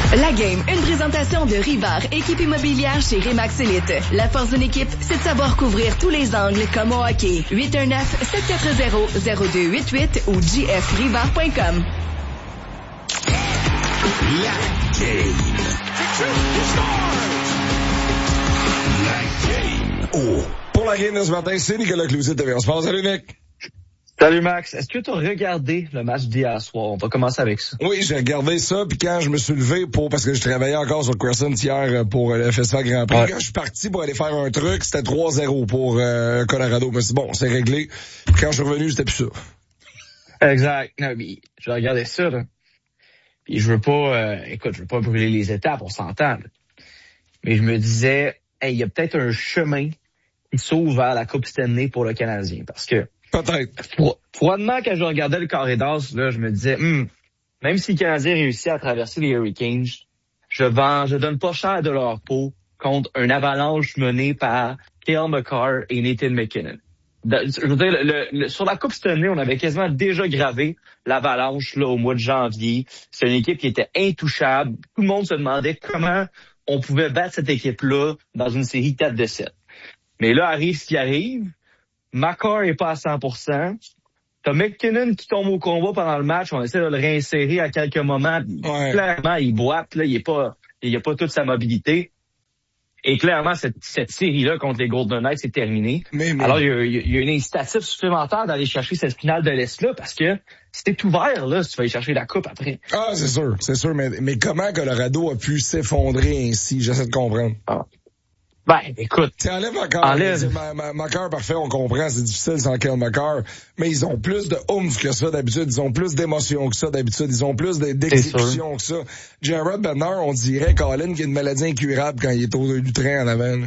La Game, une présentation de Rivard, équipe immobilière chez Remax Elite. La force d'une équipe, c'est de savoir couvrir tous les angles comme au hockey. 819-740-0288 ou jfrivard.com. La Game. La Game. Oh. Pour la Game de ce matin, c'est Nicolas Cloutier de TVA Sport. Salut Nick. Salut Max, est-ce que tu as regardé le match d'hier soir? On va commencer avec ça. Oui, j'ai regardé ça, puis quand je me suis levé parce que je travaillais encore sur Crescent hier pour le Festival Grand Prix, quand je suis parti pour aller faire un truc, c'était 3-0 pour Colorado. Mais c'est bon, c'est réglé. Puis quand je suis revenu, c'était plus ça. Exact. Non, mais je regardais ça, là. Puis je veux pas, je veux pas brûler les étapes, on s'entend. Là. Mais je me disais, il y a peut-être un chemin qui s'ouvre vers la Coupe Stanley pour le Canadien, parce que peut-être. Froidement, quand je regardais le corridor, là, je me disais, même si le Canadien réussit à traverser les Hurricanes, je donne pas cher de leur peau contre un avalanche mené par Cale Makar et Nathan MacKinnon. Je veux dire, sur la Coupe Stanley, on avait quasiment déjà gravé l'avalanche là au mois de janvier. C'est une équipe qui était intouchable. Tout le monde se demandait comment on pouvait battre cette équipe-là dans une série 4-7. Mais là arrive ce qui arrive. Makar est pas à 100%. T'as MacKinnon qui tombe au combat pendant le match. On essaie de le réinsérer à quelques moments. Ouais. Clairement, il boite. Là, il a pas toute sa mobilité. Et clairement, cette série-là contre les Golden Knights est terminée. Mais... Alors, il y a une incitative supplémentaire d'aller chercher cette finale de l'Est-là parce que c'est ouvert, là, si tu vas aller chercher la coupe après. Ah, c'est sûr. Mais comment Colorado a pu s'effondrer ainsi? J'essaie de comprendre. Ah. Ben, écoute. Enlève Makar, parfait, on comprend, c'est difficile sans Cale Makar, mais ils ont plus de oomph que ça d'habitude, ils ont plus d'émotion que ça d'habitude, ils ont plus d'exécution que ça. Jared Bednar, on dirait, Colin, qu'il a une maladie incurable quand il est au train en avant.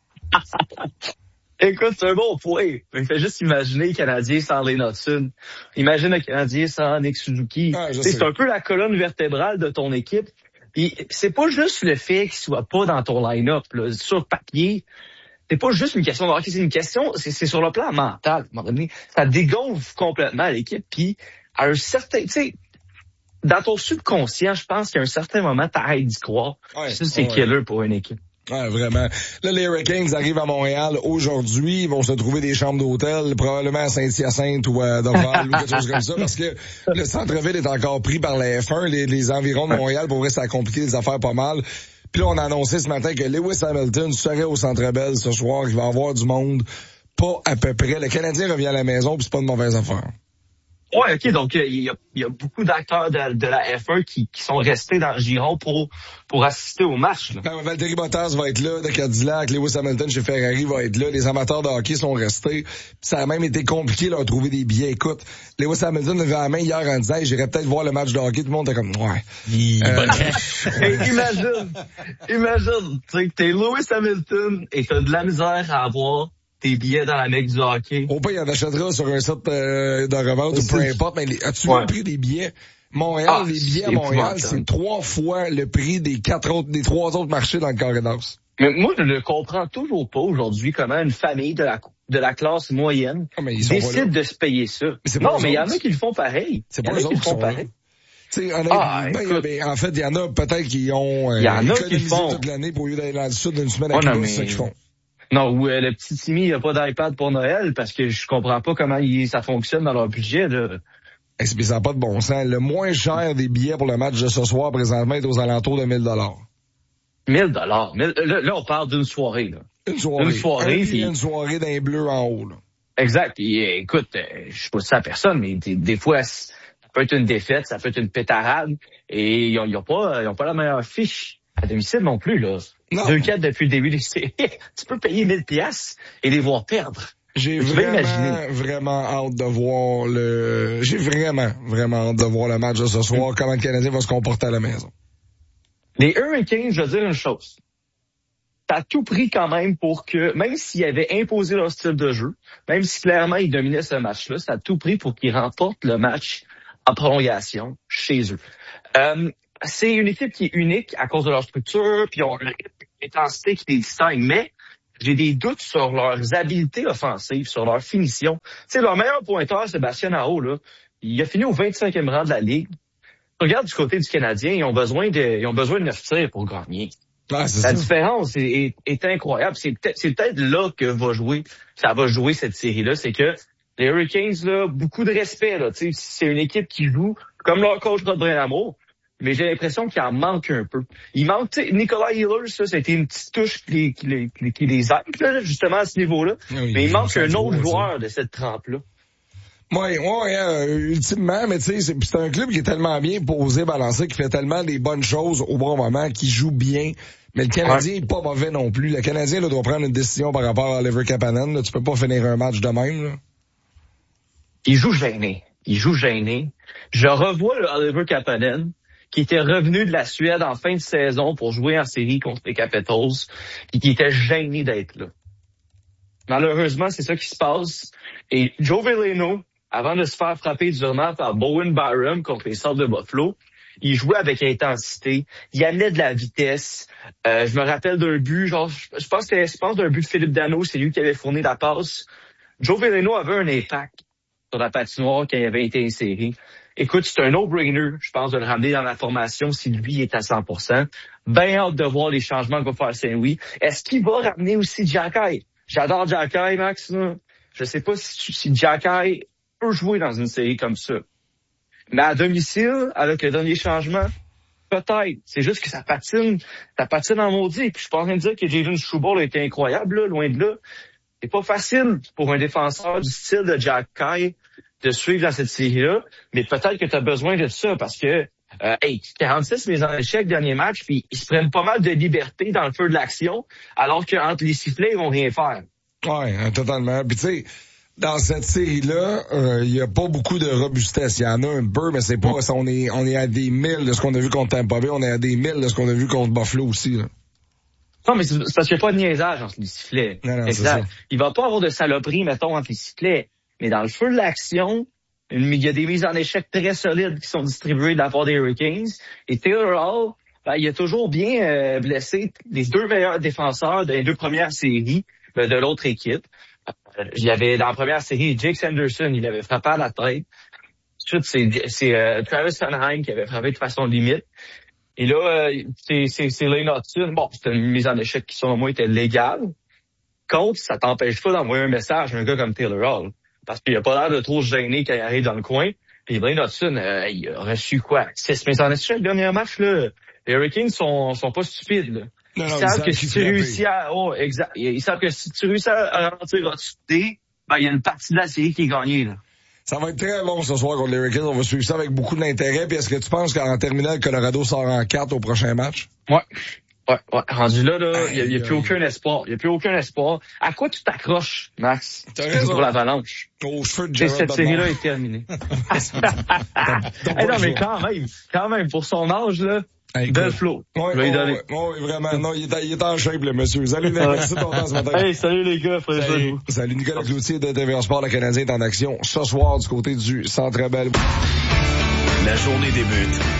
Écoute, c'est un bon point. Il fait juste imaginer le Canadien sans Lane Hudson. Imagine le Canadien sans Nick Suzuki. Ah, c'est un peu la colonne vertébrale de ton équipe. Puis c'est pas juste le fait qu'il soit pas dans ton line-up, là, sur papier. C'est pas juste une question de hockey, c'est une question, c'est sur le plan mental. À un moment donné, ça dégonfle complètement l'équipe. Puis à un certain, tu sais, dans ton subconscient, je pense qu'à un certain moment, t'arrêtes d'y croire. Ouais, ça, c'est killer pour une équipe. Ouais, vraiment. Là, les Hurricanes arrivent à Montréal aujourd'hui. Ils vont se trouver des chambres d'hôtel, probablement à Saint-Hyacinthe ou à Dorval ou quelque chose comme ça, parce que le centre-ville est encore pris par la F1. Les environs de Montréal, pour vrai, ça a compliqué les affaires pas mal. Puis là, on a annoncé ce matin que Lewis Hamilton serait au Centre Bell ce soir. Il va y avoir du monde, pas à peu près. Le Canadien revient à la maison, puis c'est pas une mauvaise affaire. Ouais, ok, donc il y a beaucoup d'acteurs de la F1 qui sont restés dans le giron pour assister au match. Là. Ben, Valtteri Bottas va être là, de Cadillac, Lewis Hamilton chez Ferrari va être là, les amateurs de hockey sont restés. Ça a même été compliqué leur trouver des billets. Écoute, Lewis Hamilton levait la main hier en disant j'irais peut-être voir le match de hockey, tout le monde était comme ouais. Imagine, tu sais que t'es Lewis Hamilton et t'as de la misère à avoir tes billets dans la mecque du hockey. Au pire, il en achètera sur un site de revente ou peu importe, mais as-tu vu le prix des billets? Montréal, les billets à Montréal, c'est 3 fois le prix des 3 autres marchés dans le corridor. Mais moi, je ne comprends toujours pas aujourd'hui comment une famille de la classe moyenne décide de se payer ça. Non, mais il y en a qui le font pareil. C'est pas eux autres qui font pareil. En fait, il y en a peut-être qui ont économisé toute l'année pour lieu d'aller dans le sud d'une semaine à Québec, c'est ça qu'ils font. Non, ou le petit Timmy, il a pas d'iPad pour Noël parce que je comprends pas comment ça fonctionne dans leur budget, là. Ça n'a pas de bon sens. Le moins cher des billets pour le match de ce soir, présentement, est aux alentours de 1 000 $. 1 000 $? Là, on parle d'une soirée, là. Une soirée d'un bleu en haut, là. Exact. Et, écoute, je sais pas si c'est à personne, mais des fois, ça peut être une défaite, ça peut être une pétarade, et ils ont pas la meilleure fiche à domicile non plus, là. 2-4 depuis le début des séries. Tu peux payer 1 000 $ et les voir perdre. J'ai vraiment hâte de voir le match de ce soir, comment le Canadien va se comporter à la maison. Les Hurricanes, je veux dire une chose. T'as tout pris quand même pour que, même s'ils avaient imposé leur style de jeu, même si clairement ils dominaient ce match-là, ça a tout pris pour qu'ils remportent le match en prolongation chez eux. C'est une équipe qui est unique à cause de leur structure, puis ils ont une intensité qui les distingue, mais j'ai des doutes sur leurs habiletés offensives, sur leur finition. Tu sais, leur meilleur pointeur, Sébastien Aho, là, il a fini au 25e rang de la Ligue. Regarde du côté du Canadien, ils ont besoin de 9 tirs pour gagner. Ah, La différence est incroyable. C'est peut-être là que ça va jouer cette série-là. C'est que les Hurricanes, là, beaucoup de respect, là. Tu sais, c'est une équipe qui joue comme leur coach Rod Brind'Amour, mais j'ai l'impression qu'il en manque un peu. Il manque, tu sais, Nicolas Ehlers, ça, c'était une petite touche qui les aide, là, justement, à ce niveau-là. Oui, mais il manque un autre joueur de cette trempe-là. Ouais, ultimement, mais tu sais, c'est un club qui est tellement bien posé, balancé, qui fait tellement des bonnes choses au bon moment, qui joue bien. Mais le Canadien est pas mauvais non plus. Le Canadien, là, doit prendre une décision par rapport à Oliver Kapanen, là. Tu peux pas finir un match de même, là. Il joue gêné. Je revois le Oliver Kapanen, qui était revenu de la Suède en fin de saison pour jouer en série contre les Capitals, et qui était gêné d'être là. Malheureusement, c'est ça qui se passe. Et Joe Veleno, avant de se faire frapper durement par Bowen Byram contre les Sabres de Buffalo, il jouait avec intensité, il amenait de la vitesse. Je me rappelle d'un but, genre, je pense d'un but de Philippe Danault, c'est lui qui avait fourni la passe. Joe Veleno avait un impact sur la patinoire quand il avait été inséré. Écoute, c'est un no-brainer, je pense, de le ramener dans la formation si lui est à 100%. Ben hâte de voir les changements que va faire Saint-Louis. Est-ce qu'il va ramener aussi Jacky? J'adore Jacky, Max, là. Je sais pas si Jacky peut jouer dans une série comme ça. Mais à domicile, avec le dernier changement, peut-être. C'est juste que ça patine en maudit. Puis je suis pas en train de dire que Jalen Struble a été incroyable, là, loin de là. C'est pas facile pour un défenseur du style de Jacky de suivre dans cette série-là, mais peut-être que tu as besoin de ça parce que 46 mises en échec dernier match, puis ils se prennent pas mal de liberté dans le feu de l'action, alors qu'entre les sifflets, ils vont rien faire. Ouais, totalement. Puis tu sais, dans cette série-là, il y a pas beaucoup de robustesse. Il y en a un peu, mais c'est pas. On est à des milles de ce qu'on a vu contre Tampa Bay, on est à des milles de ce qu'on a vu contre Buffalo aussi, là. Non, mais c'est parce qu'il n'y a pas de niaisage entre les sifflets. Non, exact. Il va pas avoir de saloperie, mettons, entre les sifflets. Mais dans le feu de l'action, il y a des mises en échec très solides qui sont distribuées de la part des Hurricanes. Et Taylor Hall, il a toujours bien blessé les deux meilleurs défenseurs des deux premières séries de l'autre équipe. Il y avait dans la première série, Jake Sanderson, il avait frappé à la tête. Ensuite, c'est Travis Sanheim qui avait frappé de façon limite. Et là, c'est Lane Hudson. Bon, c'était une mise en échec qui, selon moi, était légale. Contre, ça t'empêche pas d'envoyer un message à un gars comme Taylor Hall. Parce qu'il a pas l'air de trop se gêner quand il arrive dans le coin. Puis Lane Hudson, il a reçu quoi? 6 mises en échec le dernier match, là. Les Hurricanes sont pas stupides, là. Ils savent que si tu réussis ils savent que si tu réussis à ralentir Hudson, il y a une partie de la série qui est gagnée, là. Ça va être très long ce soir contre les Hurricanes. On va suivre ça avec beaucoup d'intérêt. Puis est-ce que tu penses qu'en terminant, le Colorado sort en 4 au prochain match? Ouais. Rendu là, il y a plus aucun espoir. Il y a plus aucun espoir. À quoi tu t'accroches, Max? Pour l'Avalanche. Au feu de Gerald cette série-là est terminée. Non, mais quand même, pour son âge, là, belle flow. Oui, vraiment. Non, il est en shape, le monsieur. Salut, merci de ton temps ce matin. Hey, salut les gars, salut Nicolas Cloutier de TVA Sport. Le Canadien est en action ce soir du côté du Centre Bell. La journée débute